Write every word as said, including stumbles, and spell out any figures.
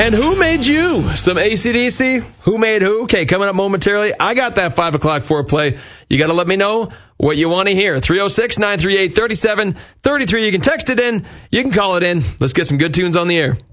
And who made you? Some A C D C? Who made who? Okay, coming up momentarily. I got that five o'clock foreplay. You got to let me know what you want to hear. three oh six, nine three eight, three seven three three. You can text it in. You can call it in. Let's get some good tunes on the air.